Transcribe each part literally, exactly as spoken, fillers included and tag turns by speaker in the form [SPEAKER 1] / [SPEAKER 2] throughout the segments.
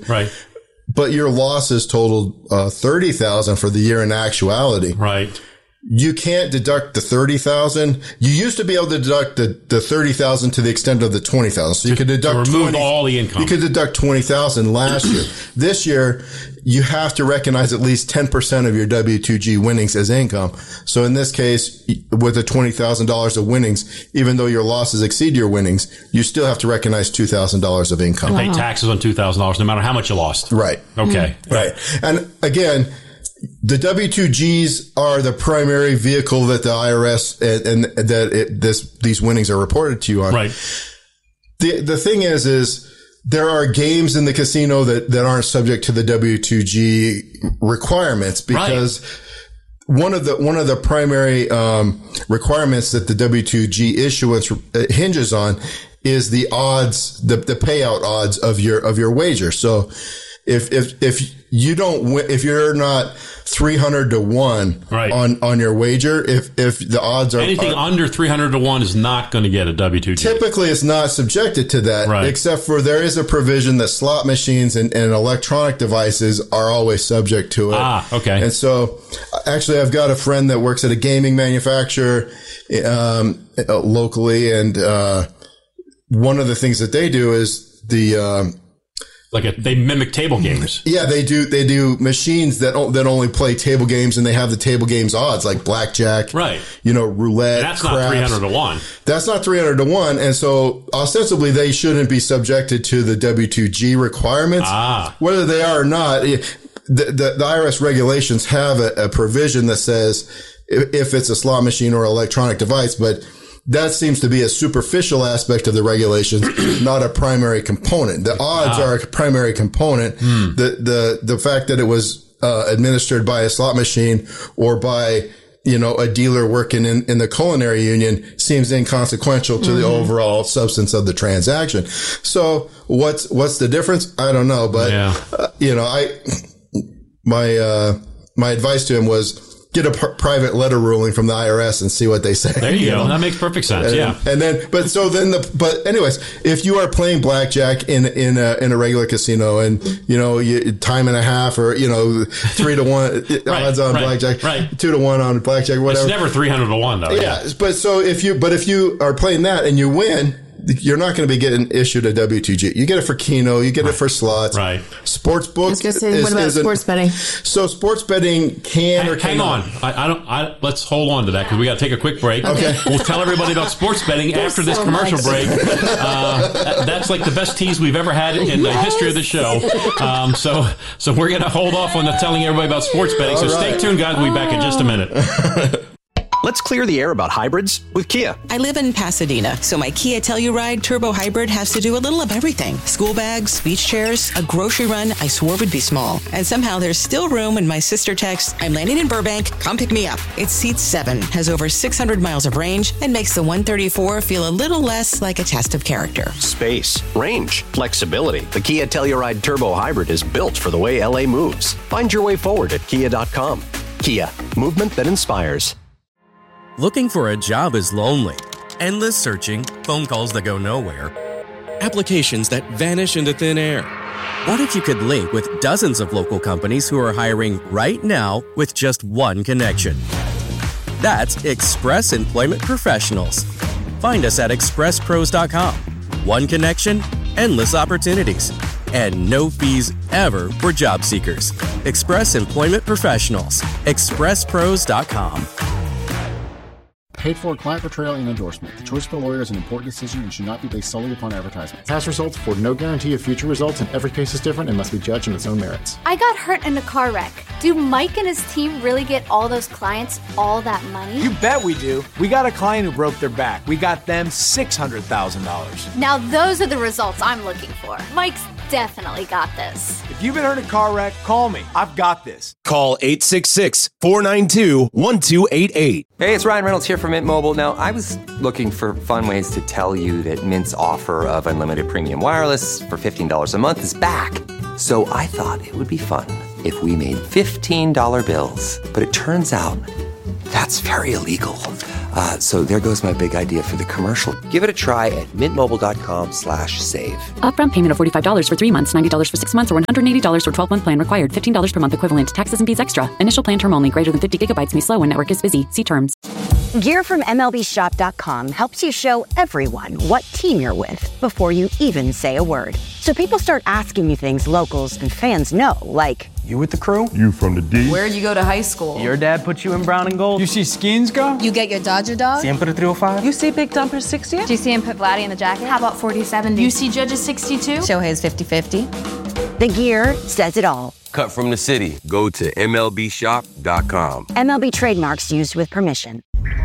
[SPEAKER 1] Right.
[SPEAKER 2] But your losses totaled uh, thirty thousand dollars for the year in actuality.
[SPEAKER 1] Right.
[SPEAKER 2] You can't deduct the thirty thousand dollars. You used to be able to deduct the, the thirty thousand dollars to the extent of the twenty thousand dollars. So you
[SPEAKER 1] to,
[SPEAKER 2] could deduct
[SPEAKER 1] to remove
[SPEAKER 2] twenty,
[SPEAKER 1] all the income.
[SPEAKER 2] You could deduct twenty thousand dollars last year. This year, you have to recognize at least ten percent of your W two G winnings as income. So in this case, with the twenty thousand dollars of winnings, even though your losses exceed your winnings, you still have to recognize two thousand dollars of income.
[SPEAKER 1] Pay taxes on two thousand dollars no matter how much you lost.
[SPEAKER 2] Right.
[SPEAKER 1] Okay.
[SPEAKER 2] Mm-hmm. Right. And again, the W two Gs are the primary vehicle that the I R S and, and that it, this these winnings are reported to you on.
[SPEAKER 1] Right.
[SPEAKER 2] The the thing is, is there are games in the casino that, that aren't subject to the W two G requirements because right. one of the one of the primary um, requirements that the W two G issuance hinges on is the odds, the the payout odds of your of your wager. So if if if you don't win, if you're not three hundred to one
[SPEAKER 1] right.
[SPEAKER 2] on, on your wager, if, if the odds are
[SPEAKER 1] anything
[SPEAKER 2] are,
[SPEAKER 1] under three hundred to one is not going to get a W two G.
[SPEAKER 2] Typically, it's not subjected to that,
[SPEAKER 1] right.
[SPEAKER 2] except for there is a provision that slot machines and, and electronic devices are always subject to it.
[SPEAKER 1] Ah, okay.
[SPEAKER 2] And so, actually, I've got a friend that works at a gaming manufacturer, um, locally. And, uh, one of the things that they do is the, um,
[SPEAKER 1] Like a, they mimic table games.
[SPEAKER 2] Yeah, they do. They do machines that that only play table games, and they have the table games odds like blackjack,
[SPEAKER 1] right?
[SPEAKER 2] You know, roulette.
[SPEAKER 1] That's
[SPEAKER 2] craps.
[SPEAKER 1] not three hundred to one.
[SPEAKER 2] That's not three hundred to one, and so ostensibly they shouldn't be subjected to the W two G requirements.
[SPEAKER 1] Ah,
[SPEAKER 2] whether they are or not, the the, the I R S regulations have a, a provision that says if, if it's a slot machine or electronic device, but that seems to be a superficial aspect of the regulations, not a primary component. The odds ah. are a primary component. Hmm. The, the, the fact that it was, uh, administered by a slot machine or by, you know, a dealer working in, in the culinary union seems inconsequential to mm-hmm. the overall substance of the transaction. So what's, what's the difference? I don't know, but, yeah. uh, you know, I, my, uh, my advice to him was, get a pr- private letter ruling from the I R S and see what they say.
[SPEAKER 1] There you, you go.
[SPEAKER 2] Know?
[SPEAKER 1] That makes perfect sense.
[SPEAKER 2] And,
[SPEAKER 1] yeah.
[SPEAKER 2] And then, but so then the, but anyways, if you are playing blackjack in, in a, in a regular casino and, you know, you, time and a half or, you know, three to one right, odds on
[SPEAKER 1] right,
[SPEAKER 2] blackjack,
[SPEAKER 1] right.
[SPEAKER 2] two to one on blackjack, whatever.
[SPEAKER 1] It's never three hundred to one though.
[SPEAKER 2] Yeah. yeah. But so if you, but if you are playing that and you win, you're not going to be getting issued a W two G. You get it for Keno. You get right. it for slots.
[SPEAKER 1] Right.
[SPEAKER 2] Sports book.
[SPEAKER 3] I was going to say, is, what about sports an, betting?
[SPEAKER 2] So sports betting can
[SPEAKER 1] hang,
[SPEAKER 2] or cannot.
[SPEAKER 1] Hang on. I, I don't. I, let's hold on to that because we got to take a quick break.
[SPEAKER 2] Okay.
[SPEAKER 1] We'll tell everybody about sports betting after this so commercial much. break. Uh, that, that's like the best tease we've ever had in the yes. history of the show. Um, so, so we're going to hold off on the telling everybody about sports betting. All so right. stay tuned, guys. We'll be back in just a minute.
[SPEAKER 4] Let's clear the air about hybrids with Kia.
[SPEAKER 5] I live in Pasadena, so my Kia Telluride Turbo Hybrid has to do a little of everything. School bags, beach chairs, a grocery run I swore would be small. And somehow there's still room when my sister texts, I'm landing in Burbank, come pick me up. It seats seven, has over six hundred miles of range, and makes the one thirty-four feel a little less like a test of character.
[SPEAKER 4] Space, range, flexibility. The Kia Telluride Turbo Hybrid is built for the way L A moves. Find your way forward at kia dot com. Kia, movement that inspires.
[SPEAKER 6] Looking for a job is lonely. Endless searching, phone calls that go nowhere, applications that vanish into thin air. What if you could link with dozens of local companies who are hiring right now with just one connection? That's Express Employment Professionals. Find us at express pros dot com. One connection, endless opportunities, and no fees ever for job seekers. Express Employment Professionals. express pros dot com.
[SPEAKER 7] Paid for client portrayal and endorsement. The choice of a lawyer is an important decision and should not be based solely upon advertisement. Past results afford no guarantee of future results, and every case is different and must be judged on its own merits.
[SPEAKER 8] I got hurt in a car wreck. Do Mike and his team really get all those clients all that money?
[SPEAKER 9] You bet we do. We got a client who broke their back. We got them six hundred thousand dollars.
[SPEAKER 8] Now those are the results I'm looking for. Mike's definitely got this.
[SPEAKER 9] If you've been hurt in a car wreck, call me. I've got this.
[SPEAKER 10] Call eight six six, four nine two, one two eight eight.
[SPEAKER 11] Hey, it's Ryan Reynolds here from Mint Mobile. Now, I was looking for fun ways to tell you that Mint's offer of unlimited premium wireless for fifteen dollars a month is back. So I thought it would be fun if we made fifteen dollar bills. But it turns out That's very illegal. Uh, so there goes my big idea for the commercial. Give it a try at mintmobile.com slash save.
[SPEAKER 12] Upfront payment of forty-five dollars for three months, ninety dollars for six months, or one hundred eighty dollars for twelve-month plan required. fifteen dollars per month equivalent. Taxes and fees extra. Initial plan term only. Greater than fifty gigabytes may slow when network is busy. See terms.
[SPEAKER 13] Gear from M L B Shop dot com helps you show everyone what team you're with before you even say a word. So people start asking you things locals and fans know, like,
[SPEAKER 14] you with the crew?
[SPEAKER 15] You from the D?
[SPEAKER 16] Where'd you go to high school?
[SPEAKER 14] Your dad put you in brown and gold?
[SPEAKER 9] You see Skins go?
[SPEAKER 16] You get your Dodger dog?
[SPEAKER 14] Siempre three oh five?
[SPEAKER 16] You see Big Dumper sixty?
[SPEAKER 8] Do you see him put Vladdy in the jacket? How about forty seventy?
[SPEAKER 16] You see Judges sixty-two?
[SPEAKER 8] Shohei's fifty fifty.
[SPEAKER 13] The gear says it all.
[SPEAKER 17] Cut from the city. Go to M L B Shop dot com.
[SPEAKER 13] M L B trademarks used with permission.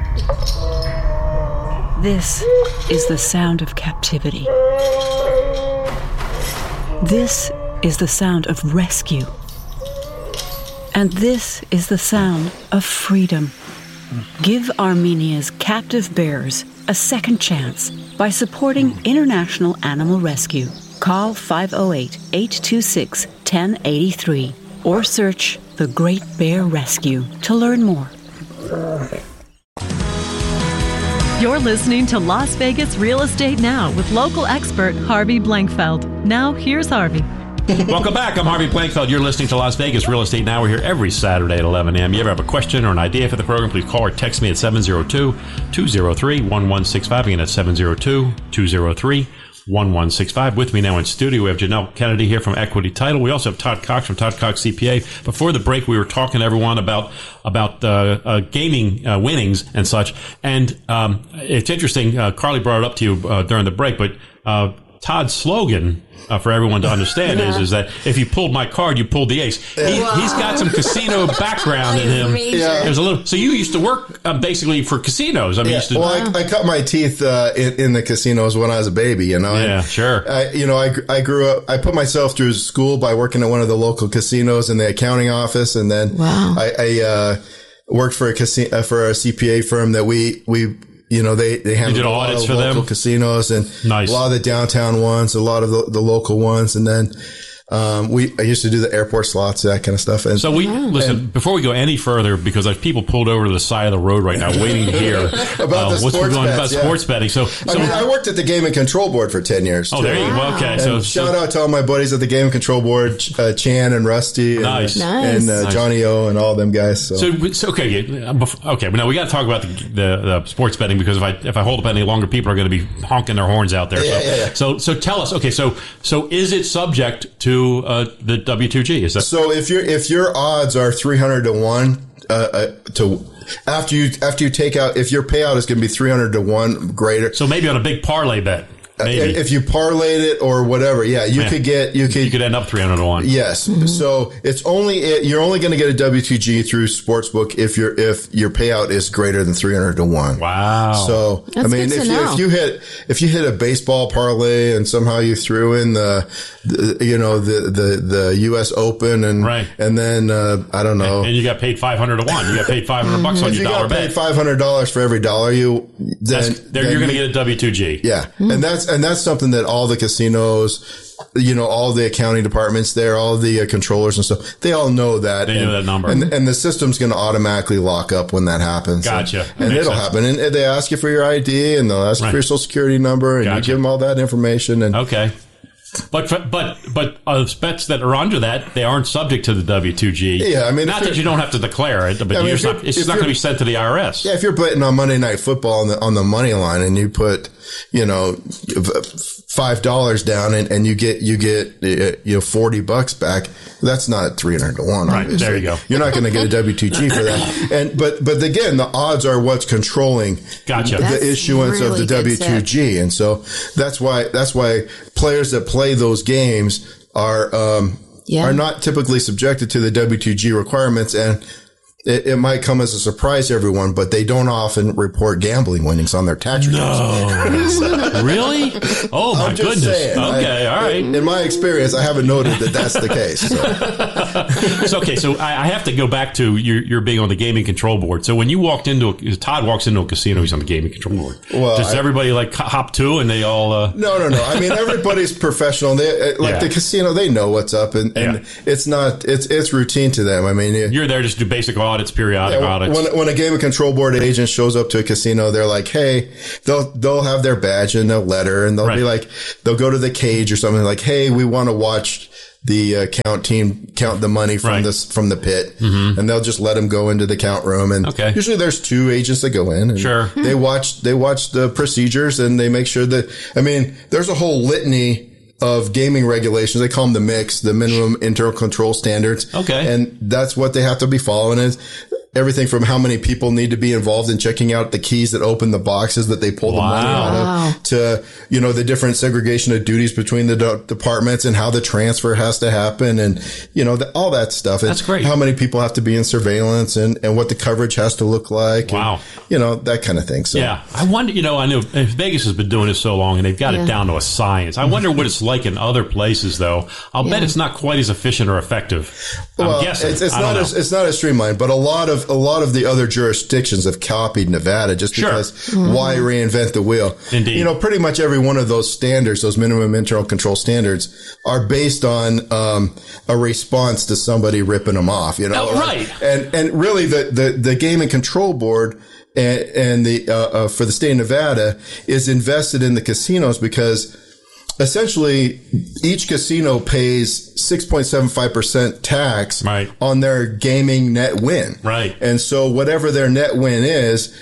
[SPEAKER 18] This is the sound of captivity. This is the sound of rescue. And this is the sound of freedom. Give Armenia's captive bears a second chance by supporting International Animal Rescue. Call five oh eight, eight two six, one oh eight three or search The Great Bear Rescue to learn more.
[SPEAKER 19] You're listening to Las Vegas Real Estate Now with local expert Harvey Blankfeld. Now, here's Harvey.
[SPEAKER 1] Welcome back. I'm Harvey Blankfeld. You're listening to Las Vegas Real Estate Now. We're here every Saturday at eleven a.m. You ever have a question or an idea for the program, please call or text me at seven oh two, two oh three, one one six five. Again, that's seven oh two, two oh three, one one six five. With me now in studio, we have Janelle Kennedy here from Equity Title. We also have Todd Cox from Todd Cox C P A. Before the break, we were talking to everyone about about uh, uh, gaming uh, winnings and such. And um, it's interesting. Uh, Carly brought it up to you uh, during the break, but uh, Todd's slogan, uh, for everyone to understand, yeah. is is that if you pulled my card, you pulled the ace. He, wow. He's got some casino background in him. Yeah. There's a little. So you used to work uh, basically for casinos. I mean,
[SPEAKER 2] yeah.
[SPEAKER 1] used to,
[SPEAKER 2] well, I, I cut my teeth uh, in, in the casinos when I was a baby. You know.
[SPEAKER 1] Yeah,
[SPEAKER 2] and
[SPEAKER 1] sure.
[SPEAKER 2] I, you know, I I grew up. I put myself through school by working at one of the local casinos in the accounting office, and then
[SPEAKER 3] wow.
[SPEAKER 2] I, I uh, worked for a casino for a C P A firm that we we. You know, they, they handled a lot of
[SPEAKER 1] for
[SPEAKER 2] local
[SPEAKER 1] them?
[SPEAKER 2] casinos and
[SPEAKER 1] nice.
[SPEAKER 2] a lot of the downtown ones, a lot of the, the local ones. And then, um, we, I used to do the airport slots, that kind of stuff. And
[SPEAKER 1] so we, yeah. listen, and, before we go any further, because I've people pulled over to the side of the road right now waiting to hear
[SPEAKER 2] about
[SPEAKER 1] uh,
[SPEAKER 2] the
[SPEAKER 1] what's
[SPEAKER 2] sports
[SPEAKER 1] going on
[SPEAKER 2] bets,
[SPEAKER 1] about
[SPEAKER 2] yeah.
[SPEAKER 1] sports betting. So, so
[SPEAKER 2] I mean, I worked at the Game and Control Board for ten years.
[SPEAKER 1] Oh,
[SPEAKER 2] too.
[SPEAKER 1] there you go. Wow. Okay.
[SPEAKER 2] And
[SPEAKER 1] So,
[SPEAKER 2] shout
[SPEAKER 1] so,
[SPEAKER 2] out to all my buddies at the Game and Control Board, uh, Chan and Rusty and,
[SPEAKER 1] nice.
[SPEAKER 2] uh,
[SPEAKER 3] nice.
[SPEAKER 2] and uh,
[SPEAKER 1] nice.
[SPEAKER 2] Johnny O and all them guys. So,
[SPEAKER 1] so, so okay. Okay. But now we got to talk about the, the, the sports betting, because if I, if I hold up any longer, people are going to be honking their horns out there.
[SPEAKER 2] Yeah,
[SPEAKER 1] so,
[SPEAKER 2] yeah, yeah.
[SPEAKER 1] so, so tell us, okay. So, so is it subject to, uh, the W two G? Is that
[SPEAKER 2] so? If your if your odds are three hundred to one, uh, uh, to after you after you take out, if your payout is going to be three hundred to one greater.
[SPEAKER 1] So maybe on a big parlay bet. Maybe.
[SPEAKER 2] If you parlayed it or whatever, yeah, you yeah. could get you could
[SPEAKER 1] you could end up three hundred to one.
[SPEAKER 2] Yes, mm-hmm. So it's only you're only going to get a W two G through Sportsbook if your if your payout is greater than three hundred to one.
[SPEAKER 1] Wow.
[SPEAKER 2] So
[SPEAKER 3] That's
[SPEAKER 2] I mean,
[SPEAKER 3] good
[SPEAKER 2] if
[SPEAKER 3] to
[SPEAKER 2] you,
[SPEAKER 3] know.
[SPEAKER 2] if you hit if you hit a baseball parlay and somehow you threw in the, the you know the, the the U S Open and
[SPEAKER 1] right.
[SPEAKER 2] and then uh, I don't know,
[SPEAKER 1] and, and you got paid five hundred to one. You got paid five hundred bucks on your dollar bet.
[SPEAKER 2] If you got paid five hundred dollars for every dollar you, then,
[SPEAKER 1] then you're going to get a W two G.
[SPEAKER 2] Yeah, mm. and that's and that's something that all the casinos, you know, all the accounting departments there, all the uh, controllers and stuff, they all know that.
[SPEAKER 1] They
[SPEAKER 2] and,
[SPEAKER 1] know that number.
[SPEAKER 2] And, and the system's going to automatically lock up when that happens.
[SPEAKER 1] Gotcha.
[SPEAKER 2] And, and it'll
[SPEAKER 1] sense.
[SPEAKER 2] happen. And they ask you for your I D and they'll ask you
[SPEAKER 1] right.
[SPEAKER 2] for your social security number and
[SPEAKER 1] gotcha.
[SPEAKER 2] you give them all that information. And
[SPEAKER 1] okay. But but but uh, bets that are under that, they aren't subject to the W two G.
[SPEAKER 2] Yeah, I mean,
[SPEAKER 1] not that you don't have to declare it, but
[SPEAKER 2] I mean,
[SPEAKER 1] you're not, it's just not going to be sent to the I R S.
[SPEAKER 2] Yeah, if you're betting on Monday Night Football on the on the money line and you put, you know, five dollars down and, and you get you get you know forty bucks back, that's not three hundred to one.
[SPEAKER 1] Right,
[SPEAKER 2] obviously.
[SPEAKER 1] there you go.
[SPEAKER 2] You're not going to get a W two G for that. And but but again, the odds are what's controlling
[SPEAKER 1] gotcha.
[SPEAKER 2] the
[SPEAKER 3] That's
[SPEAKER 2] issuance
[SPEAKER 3] really
[SPEAKER 2] of the W two G, and so that's why that's why players that play those games are um,
[SPEAKER 3] yeah.
[SPEAKER 2] are not typically subjected to the W two G requirements, and it, it might come as a surprise to everyone, but they don't often report gambling winnings on their tax returns.
[SPEAKER 1] No, really? Oh my
[SPEAKER 2] I'm just
[SPEAKER 1] goodness.
[SPEAKER 2] saying,
[SPEAKER 1] okay,
[SPEAKER 2] I,
[SPEAKER 1] all right.
[SPEAKER 2] In my experience, I haven't noted that that's the case. So,
[SPEAKER 1] so okay, so I, I have to go back to your, your being on the gaming control board. So when you walked into a, Todd walks into a casino, he's on the gaming control board. Well, does I, everybody like hop to and they all? Uh,
[SPEAKER 2] no, no, no. I mean, everybody's professional. They like yeah. the casino. They know what's up, and, and yeah. it's not. It's it's routine to them. I mean, it,
[SPEAKER 1] you're there just to do basic odds audits, periodic
[SPEAKER 2] Yeah,
[SPEAKER 1] audits.
[SPEAKER 2] When, when a game and control board agent shows up to a casino, they're like, hey, they'll, they'll have their badge and a letter, and they'll
[SPEAKER 1] Right.
[SPEAKER 2] be like, they'll go to the cage or something like, hey, we want to watch the uh, count team count the money from
[SPEAKER 1] Right.
[SPEAKER 2] this, from the pit.
[SPEAKER 1] Mhm.
[SPEAKER 2] And they'll just let them go into the count room. And
[SPEAKER 1] Okay.
[SPEAKER 2] usually there's two agents that go in and
[SPEAKER 1] Sure.
[SPEAKER 2] they watch, they watch the procedures and they make sure that, I mean, there's a whole litany of gaming regulations. They call them the mix, the minimum internal control standards.
[SPEAKER 1] Okay.
[SPEAKER 2] And that's what they have to be following is everything from how many people need to be involved in checking out the keys that open the boxes that they pull the money out
[SPEAKER 1] Wow.
[SPEAKER 2] of to, you know, the different segregation of duties between the de- departments and how the transfer has to happen and, you know, the, all that stuff. And
[SPEAKER 1] That's great.
[SPEAKER 2] How many people have to be in surveillance and, and what the coverage has to look like.
[SPEAKER 1] Wow.
[SPEAKER 2] And, you know, that kind of thing. So
[SPEAKER 1] Yeah. I wonder, you know, I know Vegas has been doing this so long and they've got
[SPEAKER 2] Yeah.
[SPEAKER 1] it down to a science. I wonder what it's like in other places, though. I'll bet
[SPEAKER 2] Yeah.
[SPEAKER 1] it's not quite as efficient or effective. I'm
[SPEAKER 2] Well,
[SPEAKER 1] guessing.
[SPEAKER 2] it's, it's
[SPEAKER 1] I don't
[SPEAKER 2] not
[SPEAKER 1] know.
[SPEAKER 2] as, it's not as streamlined, but a lot of a lot of the other jurisdictions have copied Nevada just
[SPEAKER 1] Sure.
[SPEAKER 2] because
[SPEAKER 1] Mhm.
[SPEAKER 2] why reinvent the wheel?
[SPEAKER 1] Indeed.
[SPEAKER 2] You know, pretty much every one of those standards, those minimum internal control standards, are based on um, a response to somebody ripping them off. You know,
[SPEAKER 1] Oh, right.
[SPEAKER 2] And and really, the the the Game and Control Board. And, and the uh, uh, for the state of Nevada is invested in the casinos because essentially each casino pays six point seven five percent tax
[SPEAKER 1] right.
[SPEAKER 2] on their gaming net win.
[SPEAKER 1] Right.
[SPEAKER 2] And so whatever their net win is,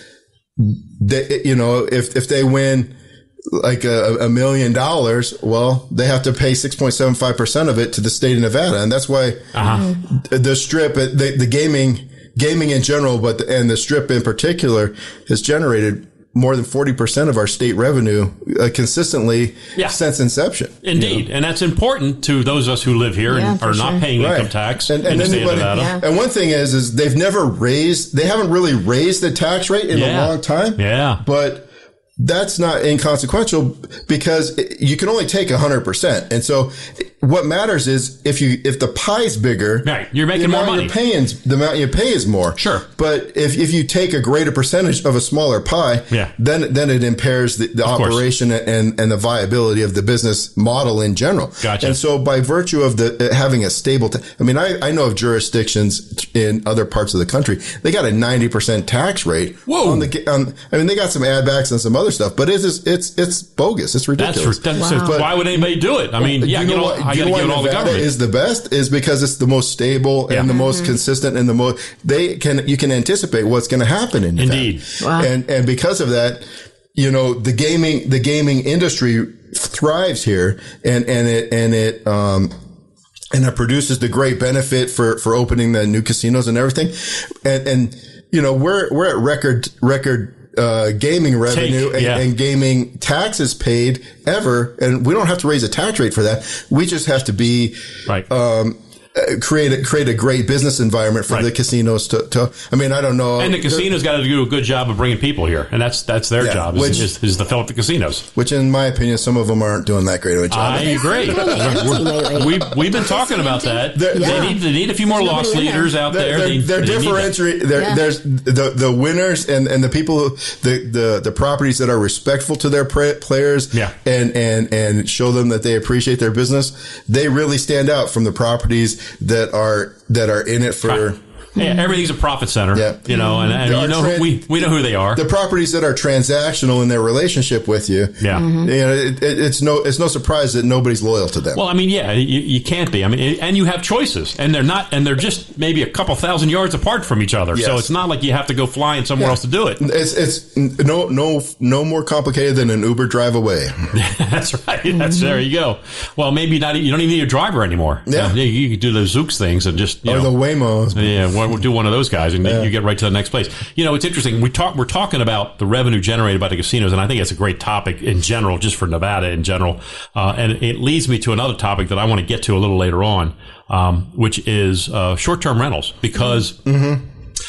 [SPEAKER 2] they, you know, if, if they win like a, a million dollars, well, they have to pay six point seven five percent of it to the state of Nevada. And that's why
[SPEAKER 1] Uh-huh.
[SPEAKER 2] the strip, the, the gaming, gaming in general, but the, and the strip in particular has generated more than forty percent of our state revenue uh, consistently
[SPEAKER 1] Yeah.
[SPEAKER 2] since inception.
[SPEAKER 1] Indeed. And that's important to those of us who live here
[SPEAKER 2] Yeah,
[SPEAKER 1] and
[SPEAKER 2] for
[SPEAKER 1] are not
[SPEAKER 2] sure.
[SPEAKER 1] paying
[SPEAKER 2] Right.
[SPEAKER 1] income tax
[SPEAKER 2] And,
[SPEAKER 1] in
[SPEAKER 2] and
[SPEAKER 1] the state of
[SPEAKER 2] anybody,
[SPEAKER 1] Nevada.
[SPEAKER 2] and one thing is, is they've never raised, they haven't really raised the tax rate in
[SPEAKER 1] Yeah.
[SPEAKER 2] a long time.
[SPEAKER 1] Yeah.
[SPEAKER 2] But that's not inconsequential because it- you can only take a hundred percent. And so what matters is if you, if the pie's bigger,
[SPEAKER 1] right, you're making
[SPEAKER 2] the
[SPEAKER 1] more
[SPEAKER 2] amount
[SPEAKER 1] money.
[SPEAKER 2] You're paying, the amount you pay is more.
[SPEAKER 1] Sure.
[SPEAKER 2] But if, if you take a greater percentage of a smaller pie,
[SPEAKER 1] Yeah.
[SPEAKER 2] then, then it impairs the, the
[SPEAKER 1] Of course.
[SPEAKER 2] operation and, and the viability of the business model in general.
[SPEAKER 1] Gotcha.
[SPEAKER 2] And so by virtue of the, uh, having a stable, ta- I mean, I, I know of jurisdictions in other parts of the country, they got a ninety percent tax rate.
[SPEAKER 1] Whoa.
[SPEAKER 2] On the, on, I mean, they got some ad backs and some other stuff, but it's, it's, it's, it's bogus. It's ridiculous.
[SPEAKER 1] That's, that's so why would anybody do it? I mean, yeah,
[SPEAKER 2] you
[SPEAKER 1] you
[SPEAKER 2] know
[SPEAKER 1] know,
[SPEAKER 2] what,
[SPEAKER 1] I
[SPEAKER 2] you
[SPEAKER 1] got to
[SPEAKER 2] know
[SPEAKER 1] give it
[SPEAKER 2] why
[SPEAKER 1] all the
[SPEAKER 2] Nevada
[SPEAKER 1] government.
[SPEAKER 2] is the best is because it's the most stable and
[SPEAKER 1] Yeah.
[SPEAKER 2] the most
[SPEAKER 1] Mhm.
[SPEAKER 2] consistent and the most, they can, you can anticipate what's going to happen in Nevada.
[SPEAKER 1] Indeed.
[SPEAKER 3] Wow.
[SPEAKER 2] And, and because of that, you know, the gaming, the gaming industry thrives here and, and it, and it, um, and it produces the great benefit for, for opening the new casinos and everything. And, and, you know, we're, we're at record, record, uh, gaming revenue and,
[SPEAKER 1] yeah.
[SPEAKER 2] and gaming taxes paid ever. And we don't have to raise a tax rate for that. We just have to be,
[SPEAKER 1] right.
[SPEAKER 2] um, uh, create a, create a great business environment for
[SPEAKER 1] Right.
[SPEAKER 2] the casinos to, to, I mean, I don't know.
[SPEAKER 1] And the casinos got to do a good job of bringing people here, and that's that's their
[SPEAKER 2] Yeah,
[SPEAKER 1] job is,
[SPEAKER 2] which-
[SPEAKER 1] is, is to fill up the casinos.
[SPEAKER 2] Which, in my opinion, some of them aren't doing that great of a job.
[SPEAKER 1] I agree. We're- we we've been talking about that.
[SPEAKER 2] They're-
[SPEAKER 1] They
[SPEAKER 2] yeah.
[SPEAKER 1] need they need a few more loss leaders out
[SPEAKER 2] They're,
[SPEAKER 1] there.
[SPEAKER 2] they're,
[SPEAKER 1] They-
[SPEAKER 2] they're
[SPEAKER 1] they need that.
[SPEAKER 2] differentiate. They're,
[SPEAKER 3] Yeah.
[SPEAKER 2] There's the the winners and, and the people, who, the, the the properties that are respectful to their pra- players,
[SPEAKER 1] Yeah.
[SPEAKER 2] and and and show them that they appreciate their business. They really stand out from the properties that are that are in it for.
[SPEAKER 1] Yeah, everything's a profit center.
[SPEAKER 2] Yeah.
[SPEAKER 1] You know, and, and
[SPEAKER 2] There
[SPEAKER 1] you
[SPEAKER 2] are
[SPEAKER 1] know
[SPEAKER 2] tran-
[SPEAKER 1] who, we we know who they are.
[SPEAKER 2] The properties that are transactional in their relationship with you.
[SPEAKER 1] Yeah.
[SPEAKER 2] You know, it, it, it's no it's no surprise that nobody's loyal to them.
[SPEAKER 1] Well, I mean, yeah, you, you can't be. I mean, and you have choices, and they're not, and they're just maybe a couple thousand yards apart from each other. So
[SPEAKER 2] Yes.
[SPEAKER 1] it's not like you have to go flying somewhere
[SPEAKER 2] Yeah.
[SPEAKER 1] else to do it.
[SPEAKER 2] It's it's no no no more complicated than an Uber drive away.
[SPEAKER 1] That's right. That's there you go. Well, maybe not. You don't even need a driver anymore.
[SPEAKER 2] Yeah.
[SPEAKER 1] Uh, you, you can do those Zooks things and just you
[SPEAKER 2] Or
[SPEAKER 1] know,
[SPEAKER 2] the Waymos.
[SPEAKER 1] Yeah, we'll we'll do one of those guys, and
[SPEAKER 2] Yeah.
[SPEAKER 1] you get right to the next place. You know, it's interesting. We talk. We're talking about the revenue generated by the casinos, and I think it's a great topic in general, just for Nevada in general. Uh, and it leads me to another topic that I want to get to a little later on, um, which is uh, short-term rentals, because.
[SPEAKER 2] Mm-hmm.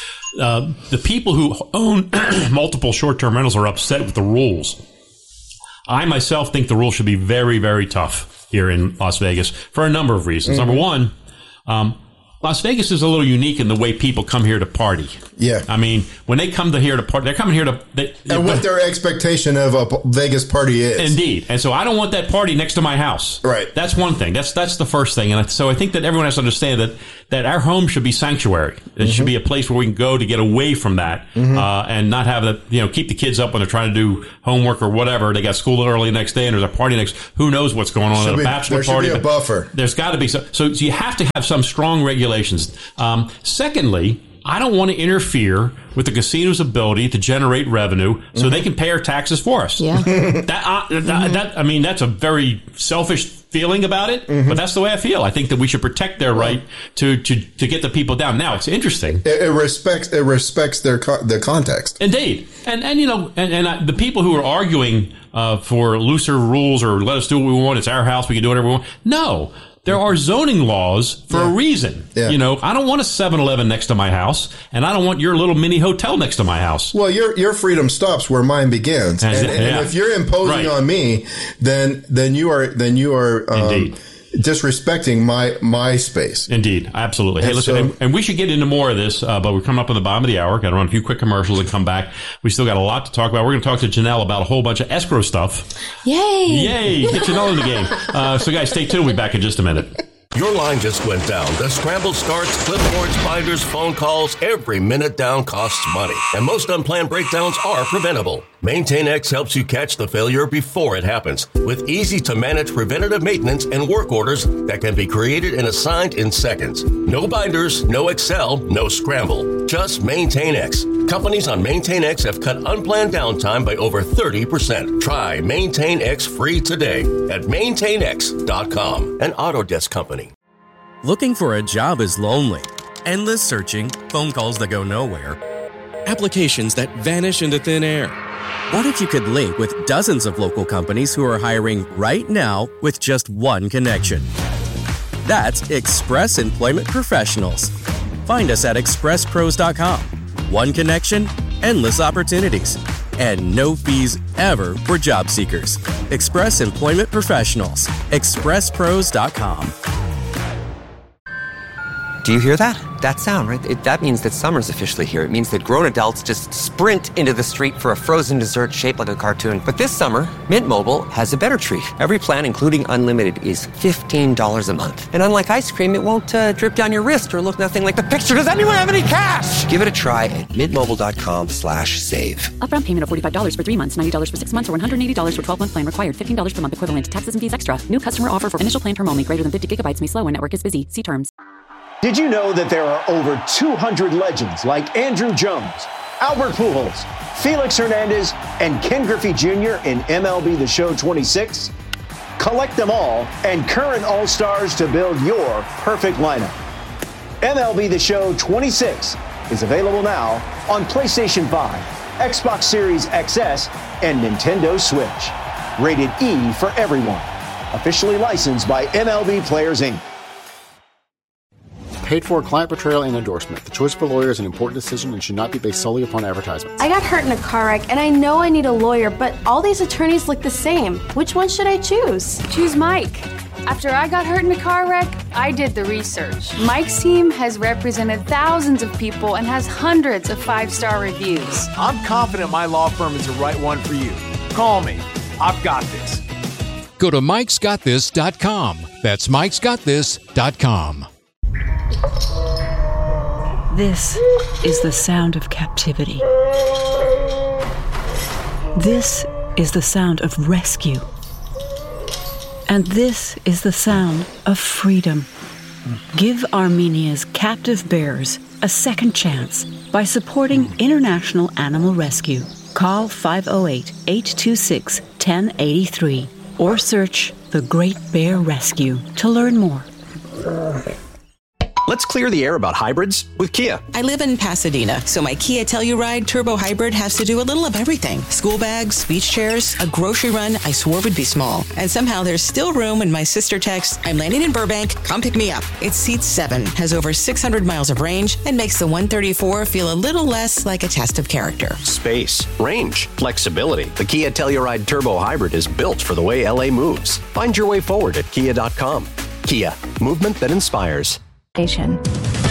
[SPEAKER 1] Uh, the people who own multiple short-term rentals are upset with the rules. I myself think the rules should be very, very tough here in Las Vegas for a number of reasons.
[SPEAKER 2] Mm-hmm.
[SPEAKER 1] Number one, um, Las Vegas is a little unique in the way people come here to party.
[SPEAKER 2] Yeah.
[SPEAKER 1] I mean, when they come to here to party, they're coming here to... They,
[SPEAKER 2] and what their expectation of a Vegas party is.
[SPEAKER 1] Indeed. And so I don't want that party next to my house.
[SPEAKER 2] Right.
[SPEAKER 1] That's one thing. That's that's the first thing. And so I think that everyone has to understand that, that our home should be sanctuary. It mm-hmm. should be a place where we can go to get away from that mm-hmm. uh, and not have the, you know, keep the kids up when they're trying to do homework or whatever. They got school early the next day and there's a party next. Who knows what's going on
[SPEAKER 2] should
[SPEAKER 1] at a
[SPEAKER 2] be,
[SPEAKER 1] bachelor
[SPEAKER 2] there should
[SPEAKER 1] party.
[SPEAKER 2] Be a buffer.
[SPEAKER 1] There's got to be some. So you have to have some strong regulations. Um, secondly, I don't want to interfere with the casino's ability to generate revenue so mm-hmm. they can pay our taxes for us.
[SPEAKER 3] Yeah.
[SPEAKER 1] that, uh,
[SPEAKER 3] mm-hmm.
[SPEAKER 1] that, that, I mean, that's a very selfish feeling about it, mm-hmm. but that's the way I feel. I think that we should protect their right to, to, to get the people down. Now, it's interesting.
[SPEAKER 2] It, it respects it respects their co- the context.
[SPEAKER 1] Indeed. And, and you know, and, and I, the people who are arguing uh, for looser rules or let us do what we want, it's our house, we can do whatever we want. No. There are zoning laws for yeah. a reason. Yeah. You know, I don't want a seven eleven next to my house, and I don't want your little mini hotel next to my house.
[SPEAKER 2] Well, your your freedom stops where mine begins, and, and, yeah. and if you're imposing right. on me, then then you are then you are um,
[SPEAKER 1] indeed
[SPEAKER 2] disrespecting my my space.
[SPEAKER 1] Indeed, absolutely. Hey, and listen, so, and, and we should get into more of this, uh, but we're coming up on the bottom of the hour. Got to run a few quick commercials and come back. We still got a lot to talk about. We're going to talk to Janelle about a whole bunch of escrow stuff.
[SPEAKER 3] Yay!
[SPEAKER 1] Yay! Get Janelle in the game. Uh, so, guys, stay tuned. We'll be back in just a minute.
[SPEAKER 15] Your line just went down. The scramble starts, clipboards, binders, phone calls. Every minute down costs money. And most unplanned breakdowns are preventable. MaintainX helps you catch the failure before it happens with easy-to-manage preventative maintenance and work orders that can be created and assigned in seconds. No binders, no Excel, no scramble. Just MaintainX. Companies on MaintainX have cut unplanned downtime by over thirty percent. Try MaintainX free today at maintain x dot com, an Autodesk company.
[SPEAKER 6] Looking for a job is lonely. Endless searching, phone calls that go nowhere, applications that vanish into thin air. What if you could link with dozens of local companies who are hiring right now with just one connection? That's Express Employment Professionals. Find us at express pros dot com. One connection, endless opportunities, and no fees ever for job seekers. Express Employment Professionals. express pros dot com.
[SPEAKER 11] Do you hear that? That sound, right? It, that means that summer's officially here. It means that grown adults just sprint into the street for a frozen dessert shaped like a cartoon. But this summer, Mint Mobile has a better treat. Every plan, including unlimited, is fifteen dollars a month. And unlike ice cream, it won't uh, drip down your wrist or look nothing like the picture. Does anyone have any cash? Give it a try at mintmobile.com slash save.
[SPEAKER 12] Upfront payment of forty-five dollars for three months, ninety dollars for six months, or one hundred eighty dollars for twelve-month plan required. fifteen dollars per month equivalent. Taxes and fees extra. New customer offer for initial plan term only. Greater than fifty gigabytes may slow when network is busy. See terms.
[SPEAKER 20] Did you know that there are over two hundred legends like Andrew Jones, Albert Pujols, Felix Hernandez, and Ken Griffey Junior in M L B The Show twenty-six? Collect them all and current All-Stars to build your perfect lineup. M L B The Show twenty-six is available now on PlayStation five, Xbox Series X S, and Nintendo Switch. Rated E for everyone. Officially licensed by M L B Players, Incorporated.
[SPEAKER 7] Paid for client portrayal and endorsement. The choice of a lawyer is an important decision and should not be based solely upon advertisements.
[SPEAKER 16] I got hurt in a car wreck, and I know I need a lawyer, but all these attorneys look the same. Which one should I choose?
[SPEAKER 21] Choose Mike. After I got hurt in a car wreck, I did the research. Mike's team has represented thousands of people and has hundreds of five-star reviews.
[SPEAKER 9] I'm confident my law firm is the right one for you. Call me. I've got this.
[SPEAKER 22] Go to mikes got this dot com. That's mikes got this dot com.
[SPEAKER 18] This is the sound of captivity. This is the sound of rescue. And this is the sound of freedom. Give Armenia's captive bears a second chance by supporting International Animal Rescue. Call five oh eight, eight two six, one oh eight three or search The Great Bear Rescue to learn more.
[SPEAKER 4] Let's clear the air about hybrids with Kia.
[SPEAKER 5] I live in Pasadena, so my Kia Telluride Turbo Hybrid has to do a little of everything. School bags, beach chairs, a grocery run I swore would be small. And somehow there's still room when my sister texts, I'm landing in Burbank, come pick me up. It seats seven, has over six hundred miles of range, and makes the one thirty-four feel a little less like a test of character.
[SPEAKER 4] Space, range, flexibility. The Kia Telluride Turbo Hybrid is built for the way L A moves. Find your way forward at kia dot com. Kia, movement that inspires.
[SPEAKER 3] Nation.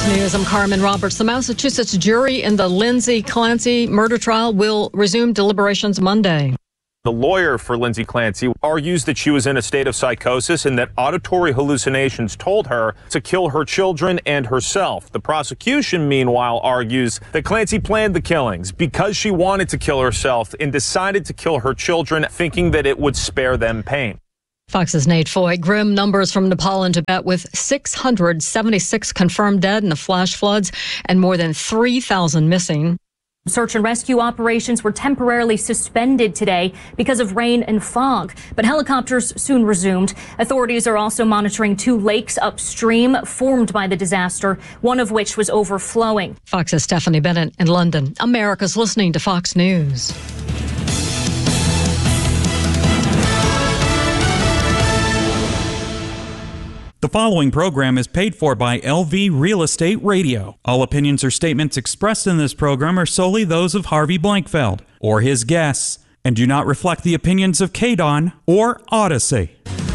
[SPEAKER 10] News, I'm Carmen Roberts. The Massachusetts jury in the Lindsay Clancy murder trial will resume deliberations Monday.
[SPEAKER 14] The lawyer for Lindsay Clancy argues that she was in a state of psychosis and that auditory hallucinations told her to kill her children and herself. The prosecution, meanwhile, argues that Clancy planned the killings because she wanted to kill herself and decided to kill her children, thinking that it would spare them pain.
[SPEAKER 10] Fox's Nate Foy. Grim numbers from Nepal and Tibet with six hundred seventy-six confirmed dead in the flash floods and more than three thousand missing.
[SPEAKER 23] Search and rescue operations were temporarily suspended today because of rain and fog, but helicopters soon resumed. Authorities are also monitoring two lakes upstream formed by the disaster, one of which was overflowing.
[SPEAKER 10] Fox's Stephanie Bennett in London. America's listening to Fox News.
[SPEAKER 24] The following program is paid for by L V Real Estate Radio. All opinions or statements expressed in this program are solely those of Harvey Blankfeld or his guests and do not reflect the opinions of K D O N or Odyssey.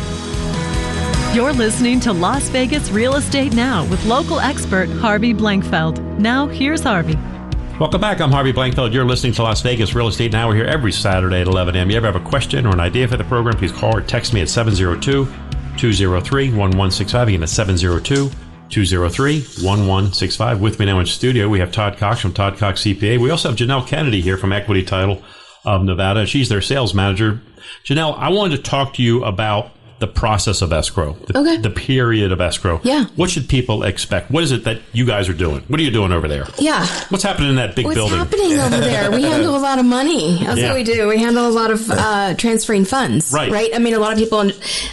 [SPEAKER 19] You're listening to Las Vegas Real Estate Now with local expert Harvey Blankfeld. Now, here's Harvey.
[SPEAKER 1] Welcome back. I'm Harvey Blankfeld. You're listening to Las Vegas Real Estate Now. We're here every Saturday at eleven a.m. You ever have a question or an idea for the program, please call or text me at seven oh two, two oh three, one one six five. Again, it's seven oh two, two oh three, one one six five. With me now in studio, we have Todd Cox from Todd Cox C P A. We also have Janelle Kennedy here from Equity Title of Nevada. She's their sales manager. Janelle, I wanted to talk to you about the process of escrow, the,
[SPEAKER 3] okay.
[SPEAKER 1] the period of escrow.
[SPEAKER 3] Yeah.
[SPEAKER 1] What should people expect? What is it that you guys are doing? What are you doing over there?
[SPEAKER 3] Yeah.
[SPEAKER 1] What's happening in that big
[SPEAKER 3] What's
[SPEAKER 1] building?
[SPEAKER 3] What's happening over there? We handle a lot of money. That's
[SPEAKER 1] yeah.
[SPEAKER 3] what we do. We handle a lot of uh, transferring funds.
[SPEAKER 1] Right.
[SPEAKER 3] Right. I mean, a lot of people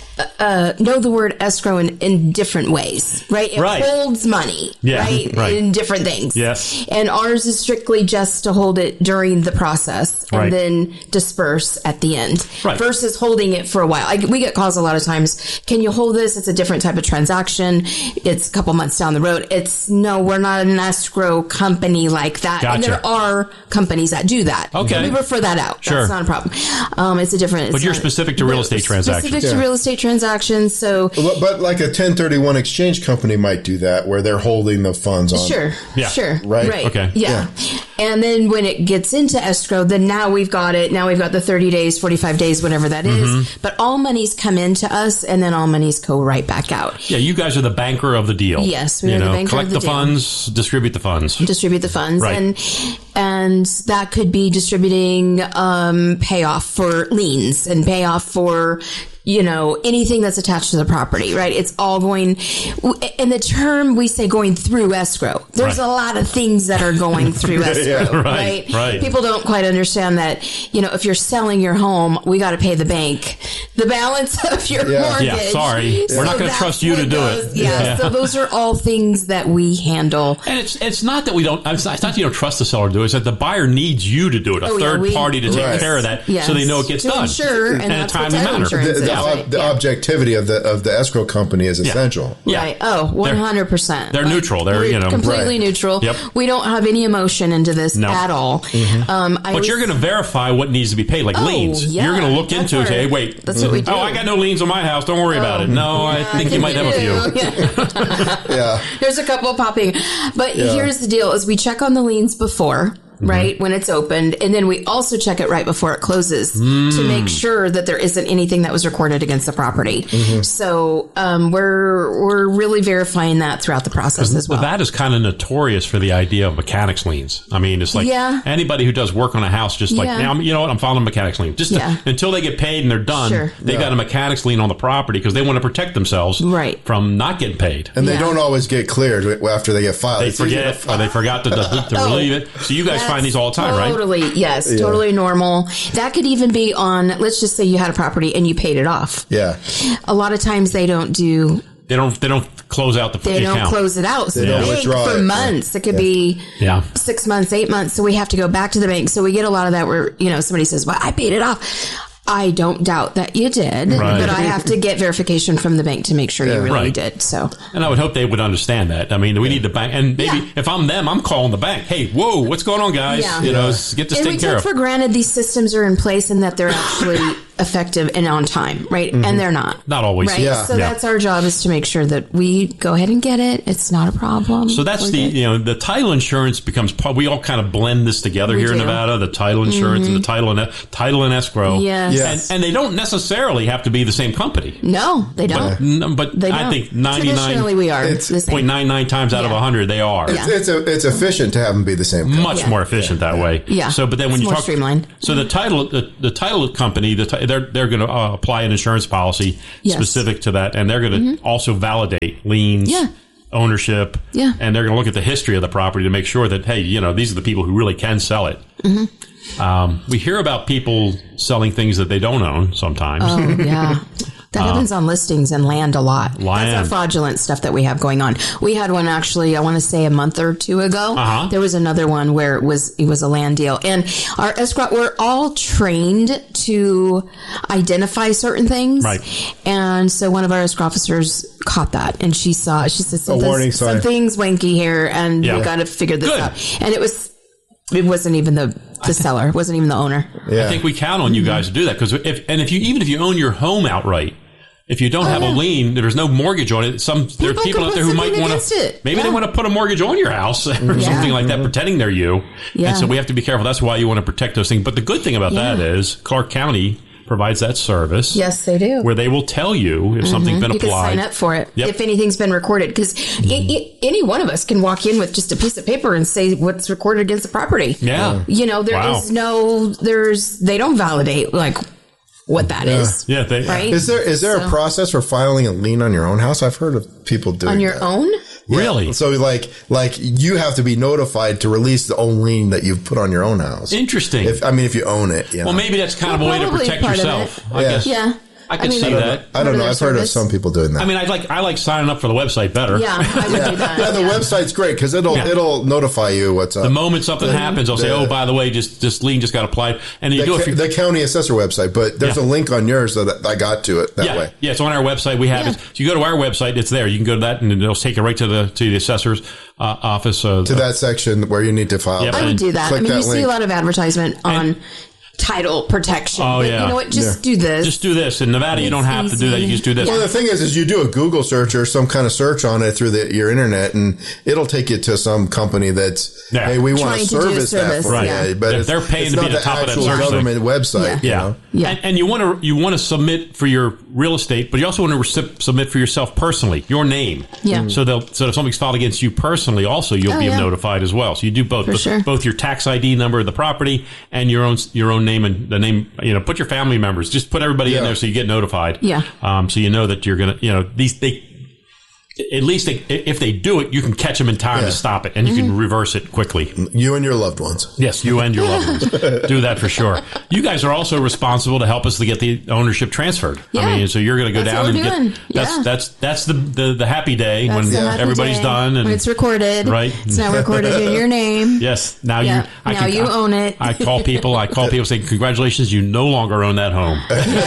[SPEAKER 3] uh, know the word escrow in, in different ways. Right. It
[SPEAKER 1] right.
[SPEAKER 3] holds money.
[SPEAKER 1] Yeah.
[SPEAKER 3] Right?
[SPEAKER 1] right.
[SPEAKER 3] In different things.
[SPEAKER 1] Yes.
[SPEAKER 3] And ours is strictly just to hold it during the process and
[SPEAKER 1] right.
[SPEAKER 3] then disperse at the end.
[SPEAKER 1] Right.
[SPEAKER 3] Versus holding it for a while. I, we get calls a lot of times. Can you hold this? It's a different type of transaction. It's a couple months down the road. It's no, we're not an escrow company like that.
[SPEAKER 1] Gotcha.
[SPEAKER 3] And there are companies that do that.
[SPEAKER 1] Okay.
[SPEAKER 3] We refer that out.
[SPEAKER 1] Sure.
[SPEAKER 3] That's not a problem. Um, it's a different.
[SPEAKER 1] But you're not, specific to real estate transactions.
[SPEAKER 3] Specific
[SPEAKER 2] yeah.
[SPEAKER 3] to real estate transactions. So,
[SPEAKER 2] but, but like a ten thirty-one exchange company might do that, where they're holding the funds on.
[SPEAKER 3] Sure.
[SPEAKER 1] Yeah.
[SPEAKER 3] Sure.
[SPEAKER 2] Right.
[SPEAKER 3] Right.
[SPEAKER 1] Okay.
[SPEAKER 3] Yeah. yeah. And then when it gets into escrow, then now we've got it. Now we've got the thirty days, forty-five days, whatever that is.
[SPEAKER 1] Mm-hmm.
[SPEAKER 3] But all monies come into us, and then all monies go right back out.
[SPEAKER 1] Yeah, you guys are the banker of the deal.
[SPEAKER 3] Yes, we
[SPEAKER 1] you
[SPEAKER 3] are
[SPEAKER 1] know,
[SPEAKER 3] the banker
[SPEAKER 1] collect
[SPEAKER 3] of the,
[SPEAKER 1] the
[SPEAKER 3] deal.
[SPEAKER 1] funds, distribute the funds.
[SPEAKER 3] Distribute the funds.
[SPEAKER 1] Right.
[SPEAKER 3] And and that could be distributing um, payoff for liens and payoff for, you know, anything that's attached to the property, right? It's all going, in the term we say going through escrow. There's
[SPEAKER 1] right.
[SPEAKER 3] a lot of things that are going through escrow,
[SPEAKER 1] yeah, right,
[SPEAKER 3] right?
[SPEAKER 1] right?
[SPEAKER 3] People don't quite understand that, you know, if you're selling your home, we got to pay the bank the balance of your
[SPEAKER 2] yeah.
[SPEAKER 3] mortgage.
[SPEAKER 1] Yeah, sorry.
[SPEAKER 3] So
[SPEAKER 1] We're not going to trust you to do
[SPEAKER 3] goes,
[SPEAKER 1] it.
[SPEAKER 3] Yeah,
[SPEAKER 1] yeah,
[SPEAKER 3] so those are all things that we handle.
[SPEAKER 1] And it's it's not that we don't, it's not that you don't trust the seller to do it, it's that the buyer needs you to do it, a
[SPEAKER 3] oh,
[SPEAKER 1] third
[SPEAKER 3] yeah, we,
[SPEAKER 1] party to take
[SPEAKER 2] right.
[SPEAKER 1] care of that
[SPEAKER 3] yes.
[SPEAKER 1] so they know it gets
[SPEAKER 3] to
[SPEAKER 1] done.
[SPEAKER 3] Ensure, and
[SPEAKER 1] in a
[SPEAKER 3] that's
[SPEAKER 1] timely
[SPEAKER 3] what title
[SPEAKER 1] manner.
[SPEAKER 3] insurance
[SPEAKER 2] The,
[SPEAKER 3] is.
[SPEAKER 2] the,
[SPEAKER 3] Yeah.
[SPEAKER 2] ob- the
[SPEAKER 3] Yeah.
[SPEAKER 2] objectivity of the of the escrow company is
[SPEAKER 1] Yeah.
[SPEAKER 2] essential.
[SPEAKER 1] Yeah.
[SPEAKER 3] Right. Oh, one hundred percent.
[SPEAKER 1] They're neutral. They're, you know,
[SPEAKER 3] completely
[SPEAKER 2] right.
[SPEAKER 3] neutral.
[SPEAKER 1] Yep.
[SPEAKER 3] We don't have any emotion into this
[SPEAKER 1] No.
[SPEAKER 3] at all.
[SPEAKER 2] Mm-hmm.
[SPEAKER 3] Um, I
[SPEAKER 1] But
[SPEAKER 3] always,
[SPEAKER 1] you're going to verify what needs to be paid, like
[SPEAKER 3] Oh,
[SPEAKER 1] liens.
[SPEAKER 3] yeah.
[SPEAKER 1] You're going to look
[SPEAKER 3] That's
[SPEAKER 1] into it and say,
[SPEAKER 3] our-
[SPEAKER 1] hey, wait.
[SPEAKER 3] that's what we do.
[SPEAKER 1] Oh, I got no liens on my house. Don't worry
[SPEAKER 3] Oh,
[SPEAKER 1] about it. No, I
[SPEAKER 3] yeah,
[SPEAKER 1] think you might have a few.
[SPEAKER 3] Yeah.
[SPEAKER 2] Yeah.
[SPEAKER 3] There's a couple popping. But
[SPEAKER 2] Yeah.
[SPEAKER 3] here's the deal is we check on the liens before. Right, mm-hmm. when it's opened. And then we also check it right before it closes
[SPEAKER 1] mm.
[SPEAKER 3] to make sure that there isn't anything that was recorded against the property.
[SPEAKER 2] Mm-hmm.
[SPEAKER 3] So um, we're we're really verifying that throughout the process as well.
[SPEAKER 1] Nevada's kind of notorious for the idea of mechanics liens. I mean, it's like
[SPEAKER 3] Yeah.
[SPEAKER 1] anybody who does work on a house, just like,
[SPEAKER 3] Yeah.
[SPEAKER 1] now, you know what, I'm filing a mechanics lien. Just to,
[SPEAKER 3] Yeah.
[SPEAKER 1] until they get paid and they're done,
[SPEAKER 3] Sure.
[SPEAKER 1] they
[SPEAKER 2] Yeah.
[SPEAKER 1] got a mechanics lien on the property because they want to protect themselves
[SPEAKER 3] Right.
[SPEAKER 1] from not getting paid.
[SPEAKER 2] And they
[SPEAKER 3] Yeah.
[SPEAKER 2] don't always get cleared after they get filed.
[SPEAKER 1] They
[SPEAKER 2] It's easy to
[SPEAKER 1] forget, or they forgot to, to, to
[SPEAKER 3] Oh,
[SPEAKER 1] relieve it. So you guys
[SPEAKER 3] That's
[SPEAKER 1] find these all the time, right?
[SPEAKER 3] Totally, yes,
[SPEAKER 2] Yeah.
[SPEAKER 3] totally normal. That could even be on, let's just say you had a property and you paid it off.
[SPEAKER 2] Yeah.
[SPEAKER 3] A lot of times they don't do,
[SPEAKER 1] They don't. They don't close out the
[SPEAKER 3] they
[SPEAKER 1] account.
[SPEAKER 3] don't close it out. So
[SPEAKER 2] They
[SPEAKER 3] the
[SPEAKER 2] don't
[SPEAKER 3] bank
[SPEAKER 2] withdraw
[SPEAKER 3] for
[SPEAKER 2] it.
[SPEAKER 3] months. It could
[SPEAKER 2] Yeah.
[SPEAKER 3] be
[SPEAKER 1] Yeah.
[SPEAKER 3] six months, eight months. So we have to go back to the bank. So we get a lot of that where, you know, somebody says, well, I paid it off. I don't doubt that you did,
[SPEAKER 1] Right.
[SPEAKER 3] but I have to get verification from the bank to make sure
[SPEAKER 2] Yeah.
[SPEAKER 3] you really
[SPEAKER 1] Right.
[SPEAKER 3] did. So
[SPEAKER 1] And I would hope they would understand that. I mean, we need the bank. And maybe
[SPEAKER 3] Yeah.
[SPEAKER 1] if I'm them, I'm calling the bank. Hey, whoa, what's going on, guys?
[SPEAKER 3] Yeah.
[SPEAKER 1] You know,
[SPEAKER 2] Yeah.
[SPEAKER 1] get this
[SPEAKER 3] and we
[SPEAKER 1] taken care
[SPEAKER 3] take
[SPEAKER 1] of.
[SPEAKER 3] for granted these systems are in place and that they're actually effective and on time, right?
[SPEAKER 1] Mm-hmm.
[SPEAKER 3] And they're not.
[SPEAKER 1] Not always.
[SPEAKER 3] Right?
[SPEAKER 1] Yeah.
[SPEAKER 3] So
[SPEAKER 1] yeah.
[SPEAKER 3] that's our job, is to make sure that we go ahead and get it. It's not a problem.
[SPEAKER 1] So that's
[SPEAKER 3] We're
[SPEAKER 1] the,
[SPEAKER 3] good.
[SPEAKER 1] you know, the title insurance becomes, we all kind of blend this together
[SPEAKER 3] We
[SPEAKER 1] here in
[SPEAKER 3] do.
[SPEAKER 1] Nevada, the title insurance
[SPEAKER 3] Mhm.
[SPEAKER 1] and the title and title and escrow.
[SPEAKER 3] Yes.
[SPEAKER 2] Yes.
[SPEAKER 1] And, and they don't necessarily have to be the same company.
[SPEAKER 3] No, they don't.
[SPEAKER 1] But, but
[SPEAKER 3] They
[SPEAKER 1] I
[SPEAKER 3] don't.
[SPEAKER 1] think ninety-nine
[SPEAKER 3] Traditionally, we are
[SPEAKER 2] It's
[SPEAKER 3] the same.
[SPEAKER 1] point nine nine times out of
[SPEAKER 3] Yeah.
[SPEAKER 1] one hundred, they are.
[SPEAKER 2] It's, it's, a, it's efficient to have them be the same company.
[SPEAKER 1] Much more efficient that way.
[SPEAKER 3] Yeah.
[SPEAKER 1] So, but then when
[SPEAKER 3] It's
[SPEAKER 1] you
[SPEAKER 3] more
[SPEAKER 1] talk,
[SPEAKER 3] streamlined.
[SPEAKER 1] so the title, the, the title company, the ti- they're they're going to uh, apply an insurance policy
[SPEAKER 3] Yes.
[SPEAKER 1] specific to that, and they're going to
[SPEAKER 3] Mhm.
[SPEAKER 1] also validate liens,
[SPEAKER 3] Yeah.
[SPEAKER 1] ownership,
[SPEAKER 3] Yeah.
[SPEAKER 1] and they're going to look at the history of the property to make sure that, hey, you know, these are the people who really can sell it.
[SPEAKER 3] Mm-hmm.
[SPEAKER 1] Um, we hear about people selling things that they don't own sometimes.
[SPEAKER 3] Oh, yeah. That
[SPEAKER 1] Uh,
[SPEAKER 3] happens on listings and land a lot.
[SPEAKER 1] Land.
[SPEAKER 3] That's our fraudulent stuff that we have going on. We had one actually, I want to say a month or two ago.
[SPEAKER 1] Uh-huh.
[SPEAKER 3] There was another one where it was it was a land deal. And our escrow, we're all trained to identify certain things.
[SPEAKER 2] Right.
[SPEAKER 3] And so one of our escrow officers caught that, and she saw, she said,
[SPEAKER 2] A warning sign.
[SPEAKER 3] something's wanky here, and
[SPEAKER 1] Yeah.
[SPEAKER 3] we got to figure this
[SPEAKER 1] Good.
[SPEAKER 3] out. And it was, it wasn't even the, the seller, it wasn't even the owner.
[SPEAKER 2] Yeah.
[SPEAKER 1] I think we count on you guys to do that, because if and if you even if you own your home outright, if you don't
[SPEAKER 3] Oh,
[SPEAKER 1] have
[SPEAKER 3] yeah.
[SPEAKER 1] a lien, there's no mortgage on it. Some there are
[SPEAKER 3] People
[SPEAKER 1] people
[SPEAKER 3] can
[SPEAKER 1] out
[SPEAKER 3] put
[SPEAKER 1] there who might
[SPEAKER 3] something
[SPEAKER 1] want
[SPEAKER 3] against
[SPEAKER 1] to
[SPEAKER 3] it.
[SPEAKER 1] maybe
[SPEAKER 3] Yeah.
[SPEAKER 1] they want to put a mortgage on your house or something like that, pretending they're you.
[SPEAKER 3] Yeah.
[SPEAKER 1] And so we have to be careful. That's why you want to protect those things. But the good thing about
[SPEAKER 3] Yeah.
[SPEAKER 1] that is Clark County provides that service.
[SPEAKER 3] Yes, they do.
[SPEAKER 1] Where they will tell you if something's
[SPEAKER 3] Mhm.
[SPEAKER 1] been
[SPEAKER 3] you
[SPEAKER 1] applied.
[SPEAKER 3] can sign up for it
[SPEAKER 1] Yep.
[SPEAKER 3] if anything's been recorded, because any one of us can walk in with just a piece of paper and say what's recorded against the property.
[SPEAKER 1] Yeah.
[SPEAKER 3] You know, there is
[SPEAKER 1] Wow.
[SPEAKER 3] no, there's, they don't validate like what that is.
[SPEAKER 1] Yeah, they,
[SPEAKER 3] Right?
[SPEAKER 2] Is there is there a
[SPEAKER 3] So-
[SPEAKER 2] process for filing a lien on your own house? I've heard of people doing
[SPEAKER 3] On your
[SPEAKER 2] that.
[SPEAKER 3] own?
[SPEAKER 2] Yeah.
[SPEAKER 1] Really?
[SPEAKER 2] So like like you have to be notified to release the own lien that you've put on your own house.
[SPEAKER 1] Interesting.
[SPEAKER 2] If I mean if you own it. You know?
[SPEAKER 1] Well, maybe that's kind of a
[SPEAKER 3] Well,
[SPEAKER 1] way to
[SPEAKER 3] probably
[SPEAKER 1] protect
[SPEAKER 3] part of
[SPEAKER 1] yourself.
[SPEAKER 3] it.
[SPEAKER 1] I
[SPEAKER 2] Yeah.
[SPEAKER 1] guess.
[SPEAKER 3] Yeah.
[SPEAKER 1] I could
[SPEAKER 3] mean,
[SPEAKER 1] see
[SPEAKER 2] I don't
[SPEAKER 1] that.
[SPEAKER 2] know. I don't
[SPEAKER 3] Part of
[SPEAKER 2] know.
[SPEAKER 3] their
[SPEAKER 2] I've heard of
[SPEAKER 3] service.
[SPEAKER 2] some people doing that.
[SPEAKER 1] I mean, I like I like signing up for the website better.
[SPEAKER 3] Yeah, I would do that.
[SPEAKER 2] yeah, the website's great because it'll
[SPEAKER 1] Yeah.
[SPEAKER 2] it'll notify you what's up.
[SPEAKER 1] The moment something
[SPEAKER 2] The-
[SPEAKER 1] happens, I'll say,
[SPEAKER 2] the-
[SPEAKER 1] "Oh, by the way, just this lien just got applied," and you
[SPEAKER 2] the,
[SPEAKER 1] do it.
[SPEAKER 2] ca-
[SPEAKER 1] For,
[SPEAKER 2] the county assessor website, but there's
[SPEAKER 1] Yeah.
[SPEAKER 2] a link on yours so that I got to it that
[SPEAKER 1] yeah,
[SPEAKER 2] way.
[SPEAKER 1] yeah, it's on our website. We have
[SPEAKER 3] Yeah.
[SPEAKER 1] it. So you go to our website, it's there. You can go to that, and it'll take you right to the to the assessor's uh, office. Uh,
[SPEAKER 2] To that section where you need to file.
[SPEAKER 1] Yep.
[SPEAKER 3] I would do that. I
[SPEAKER 2] Click
[SPEAKER 3] mean,
[SPEAKER 2] that
[SPEAKER 3] you see
[SPEAKER 2] link.
[SPEAKER 3] a lot of advertisement on title protection.
[SPEAKER 1] Oh,
[SPEAKER 3] But
[SPEAKER 1] yeah.
[SPEAKER 3] You know what? Just do this.
[SPEAKER 1] Just do this. In Nevada, you don't
[SPEAKER 3] It's
[SPEAKER 1] have to do that. You
[SPEAKER 3] easy.
[SPEAKER 1] just do this.
[SPEAKER 2] Well, the thing is, is you do a Google search or some kind of search on it through the, your internet, and it'll take you to some company that's,
[SPEAKER 1] Yeah.
[SPEAKER 2] hey, we want
[SPEAKER 3] Trying
[SPEAKER 2] to
[SPEAKER 3] to do a
[SPEAKER 2] service that
[SPEAKER 3] service,
[SPEAKER 2] for
[SPEAKER 1] Right.
[SPEAKER 2] you. But
[SPEAKER 1] They're-
[SPEAKER 2] it's,
[SPEAKER 1] they're paying
[SPEAKER 2] it's
[SPEAKER 1] to be
[SPEAKER 2] not
[SPEAKER 1] the top of that
[SPEAKER 2] actual
[SPEAKER 1] search thing.
[SPEAKER 2] government website.
[SPEAKER 3] Yeah.
[SPEAKER 2] You
[SPEAKER 1] Yeah.
[SPEAKER 2] know?
[SPEAKER 3] Yeah.
[SPEAKER 1] And, and you want to you want to submit for your real estate, but you also want to recip- submit for yourself personally, your name.
[SPEAKER 3] Yeah.
[SPEAKER 1] So they'll so if something's filed against you personally, also you'll
[SPEAKER 3] Oh,
[SPEAKER 1] be
[SPEAKER 3] yeah.
[SPEAKER 1] notified as well. So you do both,
[SPEAKER 3] For
[SPEAKER 1] both,
[SPEAKER 3] sure.
[SPEAKER 1] both your tax I D number of the property and your own your own name and the name. You know, put your family members. Just put everybody in
[SPEAKER 2] Yeah.
[SPEAKER 1] there so you get notified.
[SPEAKER 3] Yeah.
[SPEAKER 1] Um. So you know that you're gonna. You know these they. At least they, if they do it, you can catch them in time
[SPEAKER 2] Yeah.
[SPEAKER 1] to stop it, and you
[SPEAKER 3] Mm-hmm.
[SPEAKER 1] can reverse it quickly.
[SPEAKER 2] You and your loved ones.
[SPEAKER 1] Yes, you and your loved ones do that for sure. You guys are also responsible to help us to get the ownership transferred.
[SPEAKER 3] Yeah.
[SPEAKER 1] I mean, so you're going to go
[SPEAKER 3] That's
[SPEAKER 1] down
[SPEAKER 3] what
[SPEAKER 1] and
[SPEAKER 3] we're doing.
[SPEAKER 1] get that's
[SPEAKER 3] Yeah.
[SPEAKER 1] that's that's the the, the happy day
[SPEAKER 3] That's
[SPEAKER 1] when
[SPEAKER 3] the happy
[SPEAKER 1] everybody's
[SPEAKER 3] day.
[SPEAKER 1] done and
[SPEAKER 3] when it's recorded.
[SPEAKER 1] Right.
[SPEAKER 3] It's now recorded in your name.
[SPEAKER 1] yes. Now
[SPEAKER 3] Yeah.
[SPEAKER 1] you I
[SPEAKER 3] Now you own it.
[SPEAKER 1] I call people. I call people saying, "Congratulations, you no longer own that home."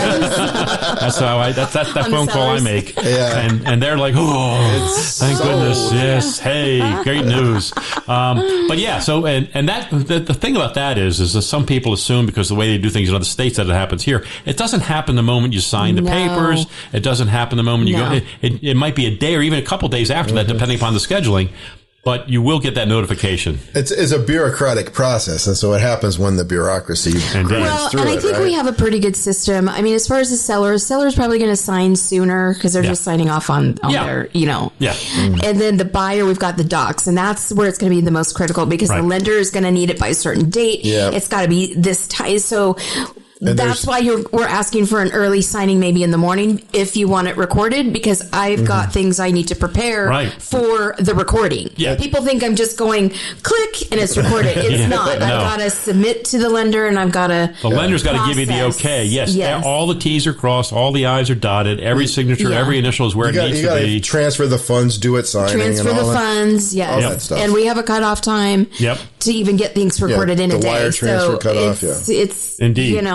[SPEAKER 1] That's how I. That's that's that
[SPEAKER 3] On the
[SPEAKER 1] phone call I
[SPEAKER 3] sellers.
[SPEAKER 1] make.
[SPEAKER 2] Yeah.
[SPEAKER 1] And and they're like, "Oh, thank
[SPEAKER 2] sold.
[SPEAKER 1] goodness, yes, hey, great news." Um, but yeah, so and and that the, the thing about that is is that some people assume because the way they do things in other states that it happens here. It doesn't happen the moment you sign the
[SPEAKER 3] No.
[SPEAKER 1] papers. It doesn't happen the moment you
[SPEAKER 3] No.
[SPEAKER 1] go. It, it, it might be a day or even a couple days after that, depending upon the scheduling. But you will get that notification.
[SPEAKER 2] It's, it's a bureaucratic process, and so it happens when the bureaucracy runs
[SPEAKER 3] Well,
[SPEAKER 2] through
[SPEAKER 3] and I
[SPEAKER 2] it,
[SPEAKER 3] think
[SPEAKER 2] right?
[SPEAKER 3] we have a pretty good system. I mean, as far as the sellers, sellers probably going to sign sooner because they're
[SPEAKER 1] Yeah.
[SPEAKER 3] just signing off on, on
[SPEAKER 1] Yeah.
[SPEAKER 3] their, you know.
[SPEAKER 1] Yeah.
[SPEAKER 3] And then the buyer, we've got the docs, and that's where it's going to be the most critical because
[SPEAKER 1] Right.
[SPEAKER 3] the lender is going to need it by a certain date.
[SPEAKER 2] Yeah.
[SPEAKER 3] It's got to be this tight. So
[SPEAKER 2] And
[SPEAKER 3] that's
[SPEAKER 2] there's-
[SPEAKER 3] why you're, we're asking for an early signing maybe in the morning if you want it recorded because I've got things I need to prepare
[SPEAKER 1] Right.
[SPEAKER 3] for the recording.
[SPEAKER 1] Yeah.
[SPEAKER 3] People think I'm just going click and it's recorded. It's
[SPEAKER 1] Yeah.
[SPEAKER 3] not.
[SPEAKER 1] No.
[SPEAKER 3] I've got to submit to the lender and I've got to.
[SPEAKER 1] The lender's got to give you the
[SPEAKER 3] process.
[SPEAKER 1] okay. Yes,
[SPEAKER 3] Yes.
[SPEAKER 1] all the T's are crossed, all the I's are dotted, every signature,
[SPEAKER 3] Yeah.
[SPEAKER 1] every initial is where
[SPEAKER 2] You
[SPEAKER 1] it
[SPEAKER 2] got,
[SPEAKER 1] needs
[SPEAKER 2] you got
[SPEAKER 1] to
[SPEAKER 2] to
[SPEAKER 1] be.
[SPEAKER 2] transfer the funds, do it signing,
[SPEAKER 3] Transfer
[SPEAKER 2] and all
[SPEAKER 3] the
[SPEAKER 2] that.
[SPEAKER 3] funds, yes.
[SPEAKER 2] all that stuff.
[SPEAKER 3] And we have a cutoff time
[SPEAKER 1] Yep.
[SPEAKER 3] to even get things recorded in
[SPEAKER 2] the
[SPEAKER 3] a day.
[SPEAKER 2] wire transfer
[SPEAKER 3] so
[SPEAKER 2] cutoff,
[SPEAKER 3] it's,
[SPEAKER 2] yeah.
[SPEAKER 3] it's
[SPEAKER 1] Indeed.
[SPEAKER 3] you know,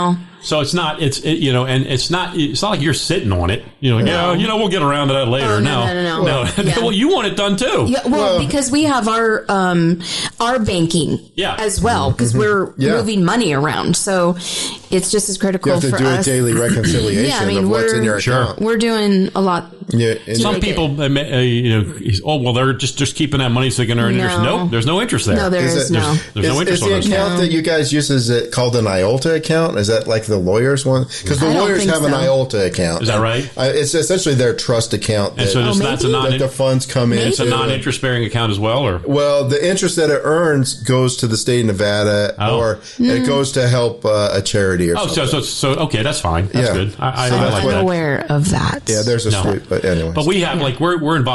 [SPEAKER 1] So it's not, it's, it, you know, and it's not, it's not like you're sitting on it. You know, like,
[SPEAKER 3] No.
[SPEAKER 1] yeah, you know, we'll get around to that later.
[SPEAKER 3] Oh, no,
[SPEAKER 1] no,
[SPEAKER 3] no, no, no.
[SPEAKER 1] no.
[SPEAKER 3] Yeah.
[SPEAKER 1] Well, you want it done too.
[SPEAKER 3] Yeah, well, because we have our um, our banking
[SPEAKER 1] Yeah.
[SPEAKER 3] as well, because we're
[SPEAKER 2] Yeah.
[SPEAKER 3] moving money around. So it's just as critical
[SPEAKER 2] You have to
[SPEAKER 3] for
[SPEAKER 2] do
[SPEAKER 3] us.
[SPEAKER 2] a daily reconciliation
[SPEAKER 3] Yeah, I mean,
[SPEAKER 2] of what's
[SPEAKER 3] we're-
[SPEAKER 2] in your
[SPEAKER 1] Sure.
[SPEAKER 2] account.
[SPEAKER 3] We're doing a lot.
[SPEAKER 2] Yeah, and-
[SPEAKER 1] Some
[SPEAKER 3] make it-
[SPEAKER 1] people, uh, may- uh, you know, oh well, they're just just keeping that money so they can earn
[SPEAKER 3] No.
[SPEAKER 1] interest. Nope, there's no interest there.
[SPEAKER 3] No, there is
[SPEAKER 2] it-
[SPEAKER 3] no.
[SPEAKER 1] There's, there's
[SPEAKER 2] is,
[SPEAKER 1] no interest
[SPEAKER 2] is the
[SPEAKER 1] on those.
[SPEAKER 2] account
[SPEAKER 3] No.
[SPEAKER 2] that you guys use, is it called an I O L T A account? Is that like the lawyers one? Because the
[SPEAKER 3] I don't
[SPEAKER 2] lawyers
[SPEAKER 3] think
[SPEAKER 2] have an
[SPEAKER 3] so.
[SPEAKER 2] I O L T A account.
[SPEAKER 1] Is that right?
[SPEAKER 2] Uh, it's essentially their trust account.
[SPEAKER 1] And
[SPEAKER 2] that-
[SPEAKER 1] so just,
[SPEAKER 3] Oh,
[SPEAKER 1] that's a
[SPEAKER 3] maybe?
[SPEAKER 1] non
[SPEAKER 2] that the funds come in.
[SPEAKER 1] it's a non-interest bearing account as well, or
[SPEAKER 2] Well, the interest that it earns goes to the state of Nevada,
[SPEAKER 1] Oh.
[SPEAKER 2] or it goes to help uh, a charity or
[SPEAKER 1] oh,
[SPEAKER 2] something.
[SPEAKER 1] so so so okay, that's fine. That's
[SPEAKER 2] Yeah.
[SPEAKER 1] good. I, I,
[SPEAKER 2] So
[SPEAKER 1] I
[SPEAKER 2] that's
[SPEAKER 1] like
[SPEAKER 2] what-
[SPEAKER 1] that.
[SPEAKER 3] Unaware of that.
[SPEAKER 2] Yeah, there's a
[SPEAKER 1] No.
[SPEAKER 2] sweep, but anyway.
[SPEAKER 1] But we have like we're we're involved